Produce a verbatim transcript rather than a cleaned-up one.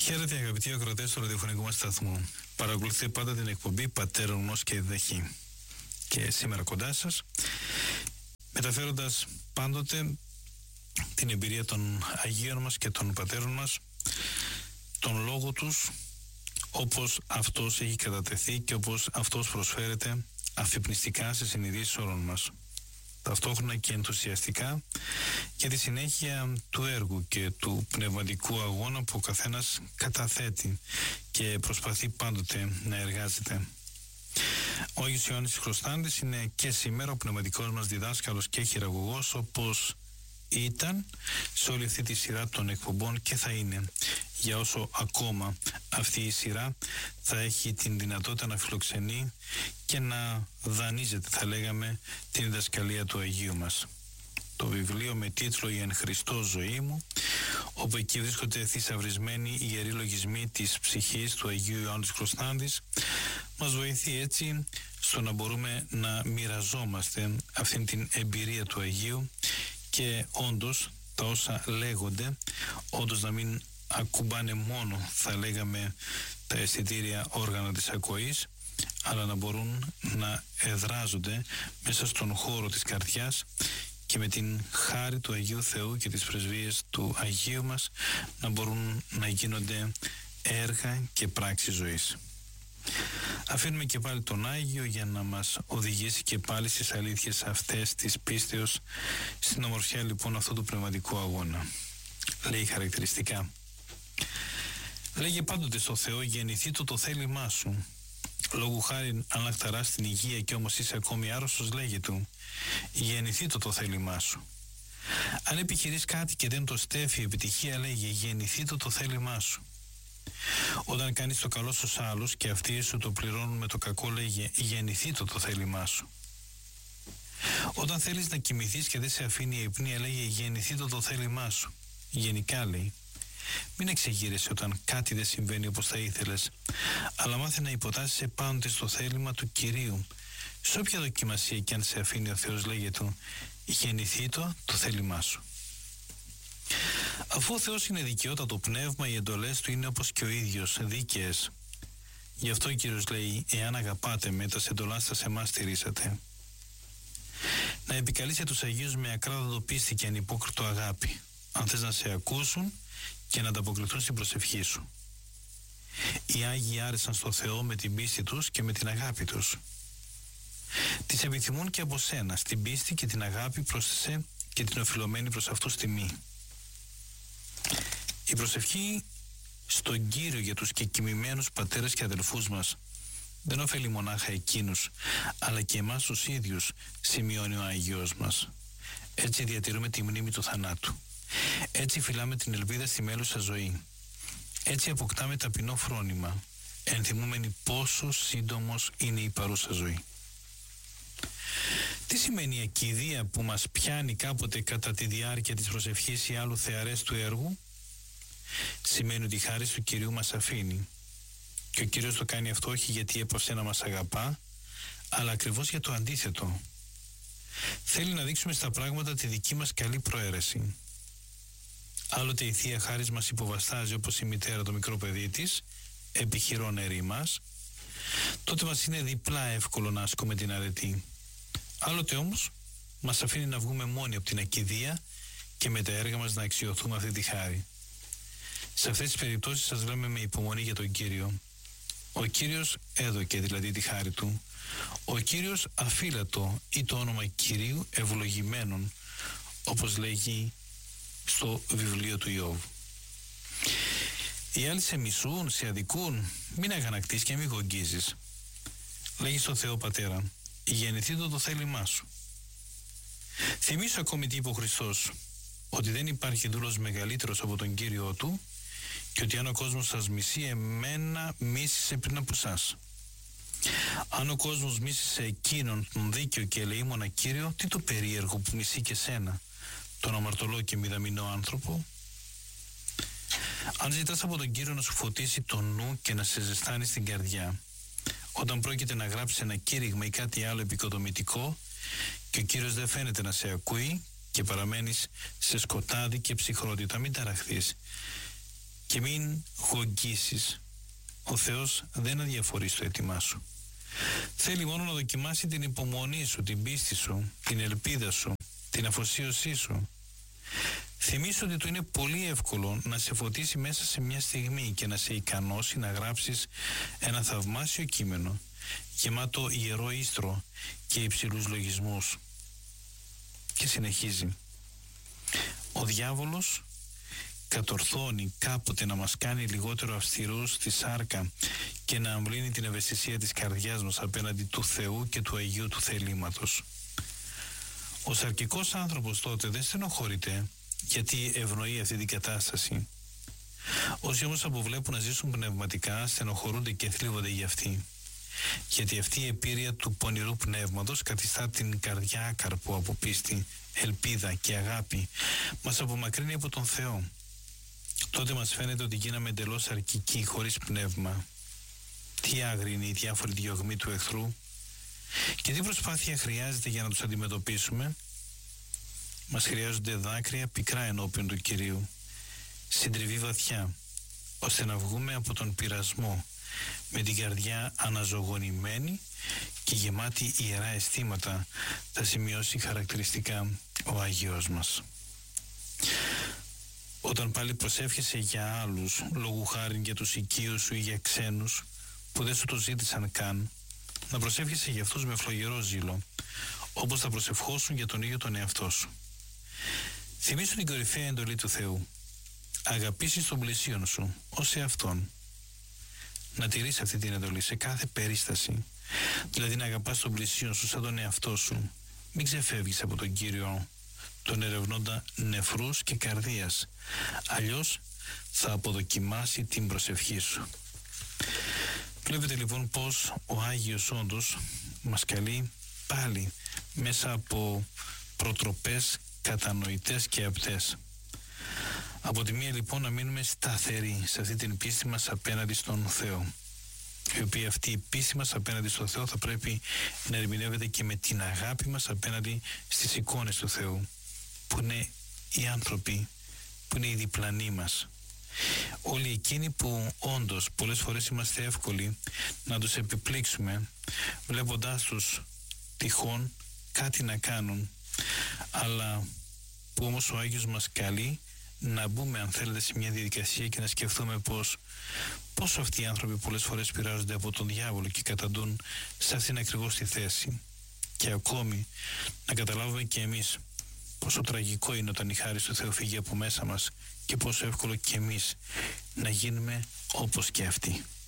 Χαίρετε αγαπητοί ακροατές του ραδιοφωνικού μας σταθμού. Παρακολουθείτε πάντα την εκπομπή Πατέρων Γνώση και Διδαχή. Και σήμερα κοντά σας, μεταφέροντας πάντοτε την εμπειρία των Αγίων μας και των Πατέρων μας, τον λόγο τους, όπως αυτός έχει κατατεθεί και όπως αυτός προσφέρεται αφυπνιστικά σε συνειδήσεις όλων μας. Ταυτόχρονα και ενθουσιαστικά για τη συνέχεια του έργου και του πνευματικού αγώνα που ο καθένας καταθέτει και προσπαθεί πάντοτε να εργάζεται. Ο Άγιος Ιωάννης Χρωστάντης είναι και σήμερα ο πνευματικός μας διδάσκαλος και χειραγωγός, όπως ήταν σε όλη αυτή τη σειρά των εκπομπών και θα είναι για όσο ακόμα αυτή η σειρά θα έχει την δυνατότητα να φιλοξενεί και να δανείζεται, θα λέγαμε, την διδασκαλία του Αγίου μας. Το βιβλίο με τίτλο «Η εν Χριστώ ζωή μου», όπου εκεί βρίσκονται θησαυρισμένοι οι ιεροί λογισμοί της ψυχής του Αγίου Ιωάννης Χρωστάντης, μας βοηθεί έτσι στο να μπορούμε να μοιραζόμαστε αυτήν την εμπειρία του Αγίου και όντως τα όσα λέγονται, όντως να μην ακουμπάνε μόνο, θα λέγαμε, τα αισθητήρια όργανα της ακοής, αλλά να μπορούν να εδράζονται μέσα στον χώρο της καρδιάς και με την χάρη του Αγίου Θεού και τις πρεσβείες του Αγίου μας να μπορούν να γίνονται έργα και πράξεις ζωής. Αφήνουμε και πάλι τον Άγιο για να μας οδηγήσει και πάλι στις αλήθειες αυτές της πίστεως, στην ομορφιά λοιπόν αυτού του πνευματικού αγώνα. Λέει χαρακτηριστικά: λέγε πάντοτε στο Θεό, γεννηθεί το το θέλημά σου. Λόγου χάριν αν λαχταράς στην υγεία και όμως είσαι ακόμη άρρωστος, λέγε του, γεννηθεί το το θέλημά σου. Αν επιχειρείς κάτι και δεν το στέφει η επιτυχία, λέγε, γεννηθεί το το θέλημά σου. Όταν κάνεις το καλό στους άλλους και αυτοί σου το πληρώνουν με το κακό, λέγε, γεννηθεί το το θέλημά σου. Όταν θέλεις να κοιμηθείς και δεν σε αφήνει η υπνία, λέγε, γεννηθεί το το θέλημά σου. Γενικά, λέει, μην εξεγείρεσαι όταν κάτι δεν συμβαίνει όπως θα ήθελες, αλλά μάθε να υποτάσσεσαι πάντοτε στο θέλημα του Κυρίου. Σε όποια δοκιμασία και αν σε αφήνει ο Θεός, λέγε του, γεννηθεί το το θέλημά σου. Αφού ο Θεός είναι δικαιότατο πνεύμα, οι εντολές του είναι όπως και ο ίδιος, δίκαιες. Γι' αυτό ο Κύριος λέει, εάν αγαπάτε με, τας εντολάς σας εμάς τηρήσατε. Να επικαλείσαι τους Αγίους με ακράδαντο πίστη και ανυπόκριτο αγάπη, αν θες να σε ακούσουν και να ανταποκριθούν στην προσευχή σου. Οι Άγιοι άρεσαν στο Θεό με την πίστη τους και με την αγάπη τους. Τις επιθυμούν και από σένα, στην πίστη και την αγάπη πρόσθεσε και την οφειλωμένη προς αυτούς τιμή. Η προσευχή στον Κύριο για τους κεκοιμημένους πατέρες και αδελφούς μας δεν ωφελεί μονάχα εκείνους, αλλά και εμάς τους ίδιους, σημειώνει ο Άγιος μας. Έτσι διατηρούμε τη μνήμη του θανάτου. Έτσι φυλάμε την ελπίδα στη μέλουσα ζωή. Έτσι αποκτάμε ταπεινό φρόνημα, ενθυμούμενοι πόσο σύντομος είναι η παρούσα ζωή. Τι σημαίνει η ακηδία που μας πιάνει κάποτε κατά τη διάρκεια της προσευχής ή άλλου θεαρές του έργου? Σημαίνει ότι η χάρη του Κυρίου μας αφήνει. Και ο Κύριος το κάνει αυτό όχι γιατί από σένα μας αγαπά, αλλά ακριβώς για το αντίθετο. Θέλει να δείξουμε στα πράγματα τη δική μας καλή προαίρεση. Άλλοτε η Θεία Χάρις μας υποβαστάζει όπως η μητέρα το μικρό παιδί της, επιχειρών ερή μας, τότε μας είναι διπλά εύκολο να ασκούμε την αρετή. Άλλοτε όμως μας αφήνει να βγούμε μόνοι από την ακηδία και με τα έργα μας να αξιωθούμε αυτή τη χάρη. Σε αυτές τις περιπτώσεις σας λέμε με υπομονή για τον Κύριο. Ο Κύριος έδωκε δηλαδή τη χάρη του. Ο Κύριος αφύλατο ή το όνομα Κυρίου ευλογημένων, όπως λέγει στο βιβλίο του Ιώβ. Οι άλλοι σε μισούν, σε αδικούν, μην αγανακτείς και μην γογγίζεις. Λέγει στο Θεό Πατέρα, γεννηθεί το το θέλημά σου. Θυμήσου ακόμη τι είπε ο Χριστός, ότι δεν υπάρχει δούλος μεγαλύτερος από τον Κύριό του και ότι αν ο κόσμος σας μισεί, εμένα μίσησε πριν από σας. Αν ο κόσμος μίσησε εκείνον τον δίκαιο και ελεήμονα Κύριο, τι το περίεργο που μισεί και σένα, τον αμαρτωλό και μηδαμινό άνθρωπο? Αν ζητάς από τον Κύριο να σου φωτίσει το νου και να σε ζεστάνει στην καρδιά, όταν πρόκειται να γράψει ένα κήρυγμα ή κάτι άλλο επικοδομητικό και ο Κύριος δεν φαίνεται να σε ακούει και παραμένεις σε σκοτάδι και ψυχρότητα, μην ταραχθείς και μην γογγίσεις. Ο Θεός δεν αδιαφορεί στο αίτημά σου. Θέλει μόνο να δοκιμάσει την υπομονή σου, την πίστη σου, την ελπίδα σου, την αφοσίωσή σου. Θυμήσου ότι του είναι πολύ εύκολο να σε φωτίσει μέσα σε μια στιγμή και να σε ικανώσει να γράψεις ένα θαυμάσιο κείμενο γεμάτο ιερό ίστρο και υψηλούς λογισμούς. Και συνεχίζει. Ο διάβολος κατορθώνει κάποτε να μας κάνει λιγότερο αυστηρούς στη σάρκα και να αμβλύνει την ευαισθησία της καρδιάς μας απέναντι του Θεού και του Αγίου του θελήματος. Ο σαρκικός άνθρωπος τότε δεν στενοχωρείται γιατί ευνοεί αυτή την κατάσταση. Όσοι όμως αποβλέπουν να ζήσουν πνευματικά στενοχωρούνται και θλίβονται για αυτή. Γιατί αυτή η επίρρεια του πονηρού πνεύματος καθιστά την καρδιά άκαρπο από πίστη, ελπίδα και αγάπη. Μας απομακρύνει από τον Θεό. Τότε μας φαίνεται ότι γίναμε εντελώς αρκικοί, χωρίς πνεύμα. Τι άγρη είναι η διάφορη διωγμή του εχθρού και τι προσπάθεια χρειάζεται για να τους αντιμετωπίσουμε. Μας χρειάζονται δάκρυα πικρά ενώπιον του Κυρίου, συντριβή βαθιά, ώστε να βγούμε από τον πειρασμό με την καρδιά αναζωογονημένη και γεμάτη ιερά αισθήματα, θα σημειώσει χαρακτηριστικά ο Άγιος μας. Όταν πάλι προσεύχεσαι για άλλους, λόγου χάριν για τους οικείους σου ή για ξένους που δεν σου το ζήτησαν καν, να προσεύχεσαι για αυτούς με φλογερό ζήλο, όπως θα προσευχώσουν για τον ίδιο τον εαυτό σου. Θυμήσου την κορυφαία εντολή του Θεού. Αγαπήσεις τον πλησίον σου ως εαυτόν. Να τηρείς αυτή την εντολή σε κάθε περίσταση. Δηλαδή να αγαπάς τον πλησίον σου σαν τον εαυτό σου. Μην ξεφεύγεις από τον Κύριο, τον ερευνώντα νεφρούς και καρδίας. Αλλιώς θα αποδοκιμάσει την προσευχή σου. Βλέπετε λοιπόν πως ο Άγιος όντως μας καλεί πάλι μέσα από προτροπές κατανοητές και απτές. Από τη μία λοιπόν να μείνουμε σταθεροί σε αυτή την πίστη μας απέναντι στον Θεό, η οποία αυτή η πίστη μας απέναντι στον Θεό θα πρέπει να ερμηνεύεται και με την αγάπη μας απέναντι στις εικόνες του Θεού, που είναι οι άνθρωποι, που είναι οι διπλανοί μας. Όλοι εκείνοι που όντως πολλές φορές είμαστε εύκολοι να τους επιπλήξουμε βλέποντάς τους τυχόν κάτι να κάνουν, αλλά που όμως ο Άγιος μας καλεί να μπούμε, αν θέλετε, σε μια διαδικασία και να σκεφτούμε πως πόσο αυτοί οι άνθρωποι πολλές φορές πειράζονται από τον διάβολο και καταντούν σε αυτήν ακριβώς τη θέση. Και ακόμη να καταλάβουμε και εμείς πόσο τραγικό είναι όταν η χάρις του Θεού φύγει από μέσα μας και πόσο εύκολο και εμείς να γίνουμε όπως και αυτοί.